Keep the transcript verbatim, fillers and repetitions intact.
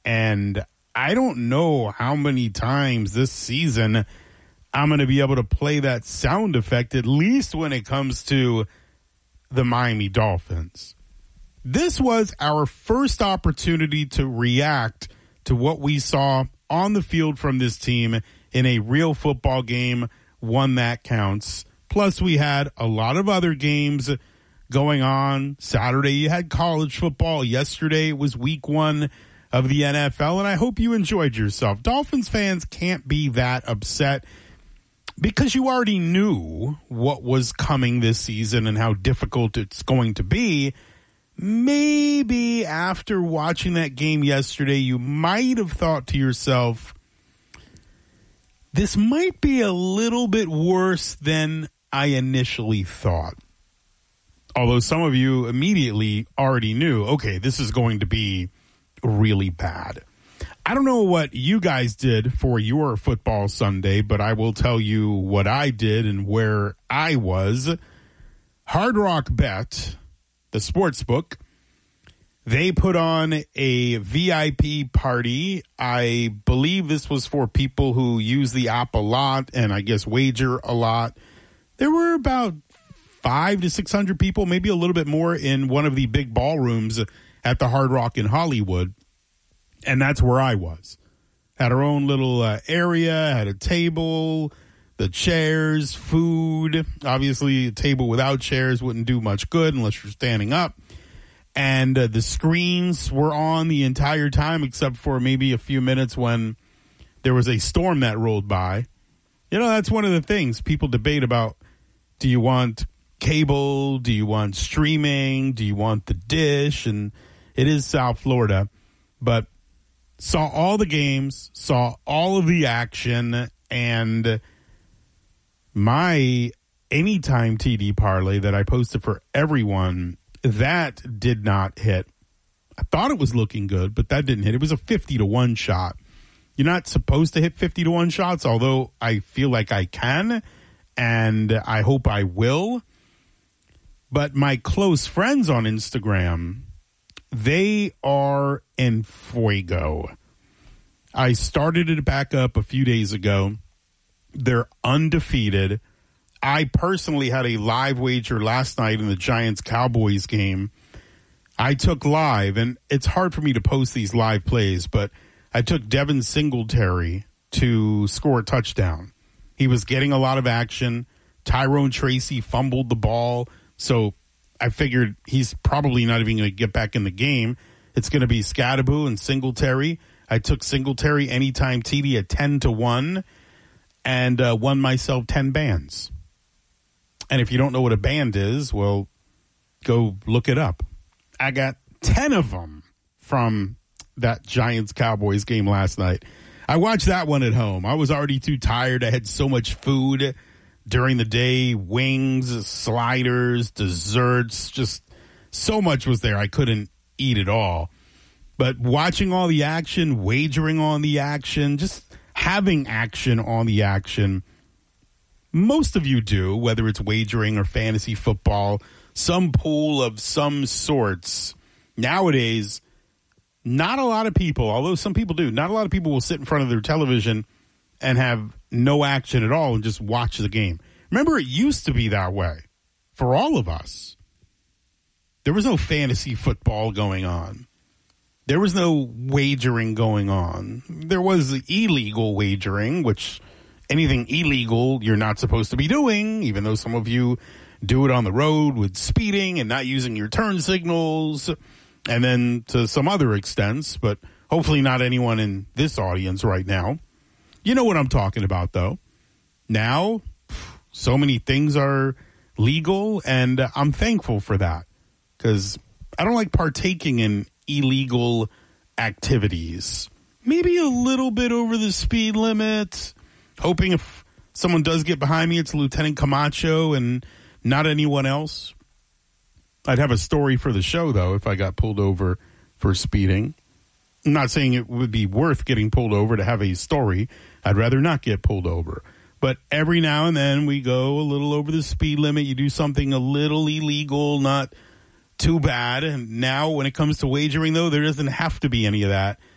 And I don't know how many times this season I'm going to be able to play that sound effect, at least when it comes to the Miami Dolphins. This was our first opportunity to react to what we saw on the field from this team in a real football game, one that counts. Plus, we had a lot of other games going on. Saturday, you had college football. Yesterday, it was week one of the N F L, and I hope you enjoyed yourself. Dolphins fans can't be that upset because you already knew what was coming this season and how difficult it's going to be. Maybe after watching that game yesterday, you might have thought to yourself, this might be a little bit worse than I initially thought. Although some of you immediately already knew, okay, this is going to be really bad. I don't know what you guys did for your football Sunday, but I will tell you what I did and where I was. Hard Rock Bet, the sports book, they put on a V I P party. I believe this was for people who use the app a lot and I guess wager a lot. There were about five to six hundred people, maybe a little bit more, in one of the big ballrooms at the Hard Rock in Hollywood. And that's where I was. Had our own little uh, area, had a table, the chairs, food. Obviously, a table without chairs wouldn't do much good unless you're standing up. And uh, the screens were on the entire time, except for maybe a few minutes when there was a storm that rolled by. You know, that's one of the things people debate about. Do you want cable? Do you want streaming? Do you want the dish? And it is South Florida. But saw all the games, saw all of the action, and my Anytime T D parlay that I posted for everyone, that did not hit. I thought it was looking good, but that didn't hit. It was a fifty to one shot. You're not supposed to hit fifty to one shots, although I feel like I can, and I hope I will. But my close friends on Instagram, they are in fuego. I started it back up a few days ago. They're undefeated. I personally had a live wager last night in the Giants-Cowboys game. I took live, and it's hard for me to post these live plays, but I took Devin Singletary to score a touchdown. He was getting a lot of action. Tyrone Tracy fumbled the ball, so I figured he's probably not even going to get back in the game. It's going to be Scadaboo and Singletary. I took Singletary anytime T D at ten to one and uh, won myself ten bands. And if you don't know what a band is, well, go look it up. I got ten of them from that Giants-Cowboys game last night. I watched that one at home. I was already too tired. I had so much food during the day, wings, sliders, desserts, just so much was there. I couldn't eat it all. But watching all the action, wagering on the action, just having action on the action, most of you do, whether it's wagering or fantasy football, some pool of some sorts. Nowadays, not a lot of people, although some people do, not a lot of people will sit in front of their television and have no action at all and just watch the game. Remember, it used to be that way for all of us. There was no fantasy football going on. There was no wagering going on. There was illegal wagering, which anything illegal you're not supposed to be doing, even though some of you do it on the road with speeding and not using your turn signals, and then to some other extents, but hopefully not anyone in this audience right now. You know what I'm talking about, though. Now, so many things are legal, and I'm thankful for that because I don't like partaking in illegal activities. Maybe a little bit over the speed limit, hoping if someone does get behind me, it's Lieutenant Camacho and not anyone else. I'd have a story for the show, though, if I got pulled over for speeding. I'm not saying it would be worth getting pulled over to have a story. I'd rather not get pulled over. But every now and then we go a little over the speed limit. You do something a little illegal, not too bad. And now when it comes to wagering, though, there doesn't have to be any of that.